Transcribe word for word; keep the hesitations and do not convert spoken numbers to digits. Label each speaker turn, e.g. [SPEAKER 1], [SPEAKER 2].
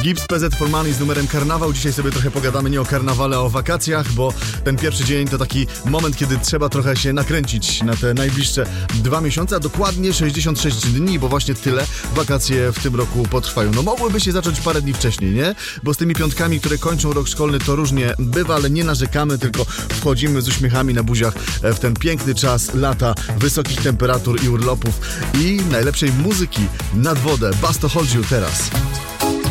[SPEAKER 1] Gibbs P Z for Money z numerem Karnawał. Dzisiaj sobie trochę pogadamy nie o karnawale, a o wakacjach, bo ten pierwszy dzień to taki moment, kiedy trzeba trochę się nakręcić na te najbliższe dwa miesiące, a dokładnie sześćdziesiąt sześć dni, bo właśnie tyle wakacje w tym roku potrwają. No mogłyby się zacząć parę dni wcześniej, nie? Bo z tymi piątkami, które kończą rok szkolny, to różnie bywa, ale nie narzekamy, tylko wchodzimy z uśmiechami na buziach w ten piękny czas lata, wysokich temperatur i urlopów i najlepszej muzyki nad wodę. Bas to Hold You teraz.